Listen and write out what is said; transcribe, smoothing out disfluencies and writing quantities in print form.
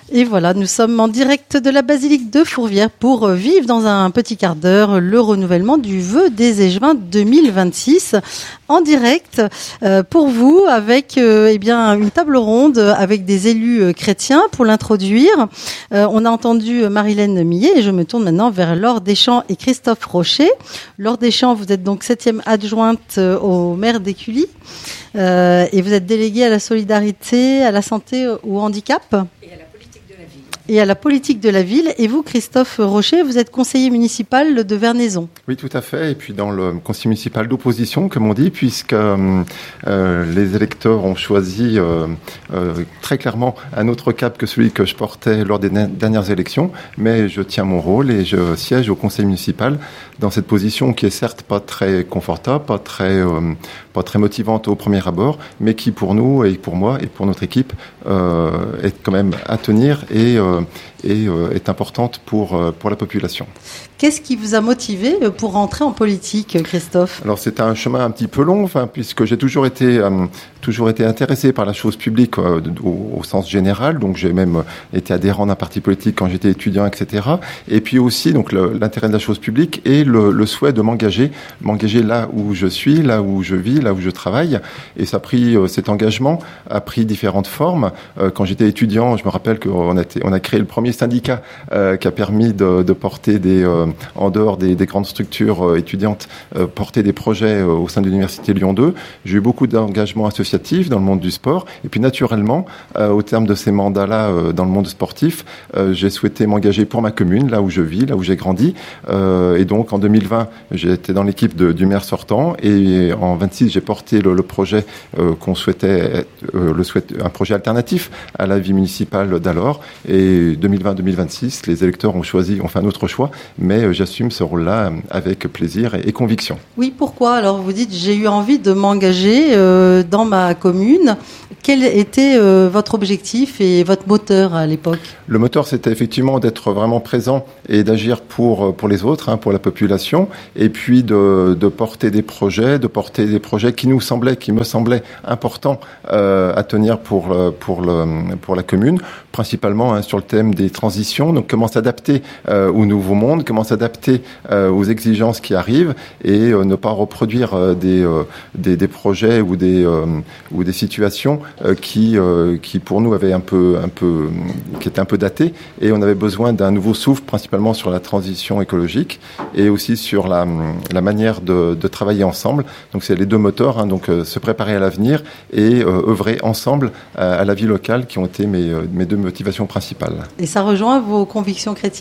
Et voilà, nous sommes en direct de la basilique de Fourvière pour vivre dans un petit quart d'heure le renouvellement du vœu des Échevins 2026 en direct pour vous avec une table ronde avec des élus chrétiens pour l'introduire. On a entendu Marilène Millet et je me tourne maintenant vers Laure Deschamps et Christophe Rocher. Laure Deschamps, vous êtes donc 7e adjointe au maire d'Écully et vous êtes déléguée à la solidarité, à la santé, au handicap et à la politique de la ville. Et vous, Christophe Rocher, vous êtes conseiller municipal de Vernaison. Oui, tout à fait. Et puis dans le conseil municipal d'opposition, comme on dit, puisque les électeurs ont choisi très clairement un autre cap que celui que je portais lors des dernières élections. Mais je tiens mon rôle et je siège au conseil municipal dans cette position qui est certes pas très confortable, pas très motivante au premier abord, mais qui pour nous et pour moi et pour notre équipe est quand même à tenir et est importante pour la population. Qu'est-ce qui vous a motivé pour rentrer en politique, Christophe ? Alors c'est un chemin un petit peu long, puisque j'ai toujours été intéressé par la chose publique au sens général. Donc j'ai même été adhérent d'un parti politique quand j'étais étudiant, etc. Et puis aussi donc l'intérêt de la chose publique et le souhait de m'engager là où je suis, là où je vis, là où je travaille. Et ça a pris cet engagement a pris différentes formes. Quand j'étais étudiant, je me rappelle qu'on a créé le premier syndicat qui a permis de porter en dehors des grandes structures étudiantes, porter des projets au sein de l'université Lyon 2. J'ai eu beaucoup d'engagement associatif dans le monde du sport. Et puis naturellement, au terme de ces mandats-là dans le monde sportif, j'ai souhaité m'engager pour ma commune, là où je vis, là où j'ai grandi. Et donc en 2020, j'ai été dans l'équipe du maire sortant. Et en 26, j'ai porté le projet qu'on souhaitait, un projet alternatif à la vie municipale d'alors. Et 2020-2026, les électeurs ont fait un autre choix, mais j'assume ce rôle-là avec plaisir et conviction. Oui, pourquoi ? Alors vous dites, j'ai eu envie de m'engager dans ma commune. Quel était votre objectif et votre moteur à l'époque ? Le moteur, c'était effectivement d'être vraiment présent et d'agir pour les autres, pour la population, et puis de porter des projets qui me semblaient importants à tenir pour la commune, principalement sur le thème des transitions. Donc comment s'adapter au nouveau monde, comment s'adapter aux exigences qui arrivent et ne pas reproduire des projets ou des situations qui pour nous avaient qui étaient un peu datées, et on avait besoin d'un nouveau souffle, principalement sur la transition écologique et aussi sur la manière de travailler ensemble. Donc c'est les deux moteurs, donc se préparer à l'avenir et œuvrer ensemble à la vie locale qui ont été mes deux motivations principales. Et ça rejoint vos convictions chrétiennes ?